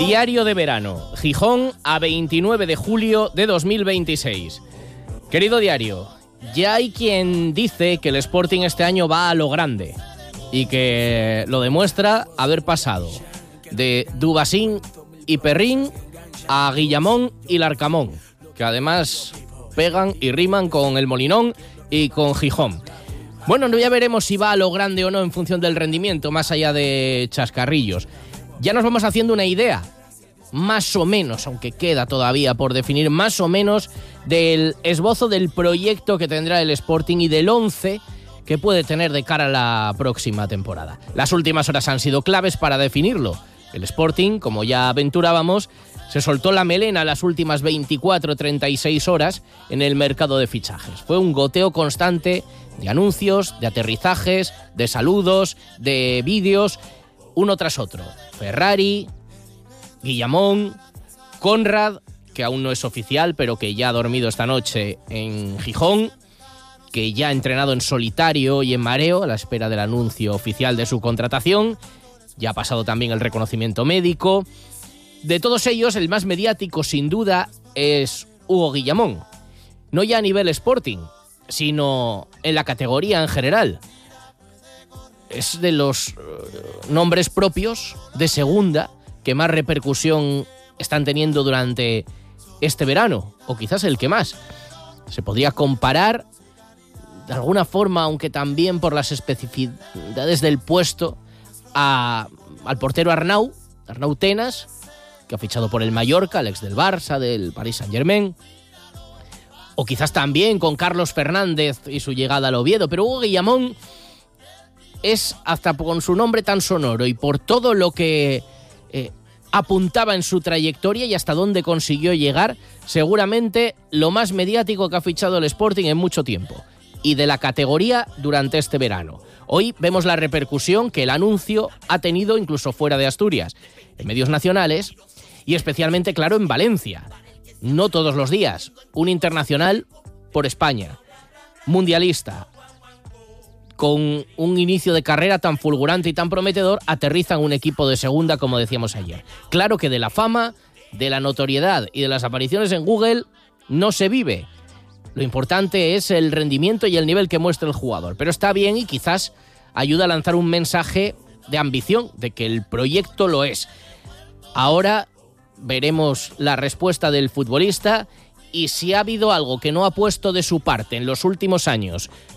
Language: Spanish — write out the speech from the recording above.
Diario de verano, Gijón, a 29 de julio de 2026. Querido diario, ya hay quien dice que el Sporting este año va a lo grande y que lo demuestra haber pasado de Dubasín y Perrín a Guillamón y Larcamón, que además pegan y riman con el Molinón y con Gijón. Bueno, ya veremos si va a lo grande o no en función del rendimiento, más allá de chascarrillos. Ya nos vamos haciendo una idea, más o menos, aunque queda todavía por definir, más o menos del esbozo del proyecto que tendrá el Sporting y del 11 que puede tener de cara a la próxima temporada. Las últimas horas han sido claves para definirlo. El Sporting, como ya aventurábamos, se soltó la melena las últimas 24-36 horas en el mercado de fichajes. Fue un goteo constante de anuncios, de aterrizajes, de saludos, de vídeos, uno tras otro. Ferrari, Guillamón, Conrad, que aún no es oficial, pero que ya ha dormido esta noche en Gijón, que ya ha entrenado en solitario y en mareo a la espera del anuncio oficial de su contratación. Ya ha pasado también el reconocimiento médico. De todos ellos, el más mediático, sin duda, es Hugo Guillamón. No ya a nivel Sporting, sino en la categoría en general. Es de los nombres propios de segunda que más repercusión están teniendo durante este verano, o quizás el que más. Se podría comparar de alguna forma, aunque también por las especificidades del puesto, al portero Arnau Tenas, que ha fichado por el Mallorca, el ex del Barça, del Paris Saint-Germain, o quizás también con Carlos Fernández y su llegada al Oviedo, pero Hugo Guillamón es, hasta con su nombre tan sonoro y por todo lo que apuntaba en su trayectoria y hasta dónde consiguió llegar, seguramente lo más mediático que ha fichado el Sporting en mucho tiempo, y de la categoría durante este verano. Hoy vemos la repercusión que el anuncio ha tenido incluso fuera de Asturias, en medios nacionales y especialmente, claro, en Valencia. No todos los días, un internacional por España, mundialista, con un inicio de carrera tan fulgurante y tan prometedor, aterriza en un equipo de segunda, como decíamos ayer. Claro que de la fama, de la notoriedad y de las apariciones en Google no se vive. Lo importante es el rendimiento y el nivel que muestra el jugador. Pero está bien y quizás ayuda a lanzar un mensaje de ambición, de que el proyecto lo es. Ahora veremos la respuesta del futbolista y si ha habido algo que no ha puesto de su parte en los últimos años